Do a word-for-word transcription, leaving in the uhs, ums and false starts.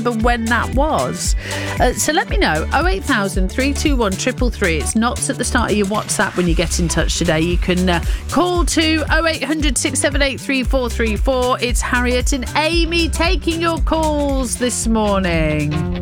remember when that was. Uh, so let me know. oh eight thousand, three two one, three three three. It's not at the start of your WhatsApp when you get in touch today. You can uh, call to oh eight hundred, six seven eight, three four three four. It's Harriet and Amy taking your calls this morning.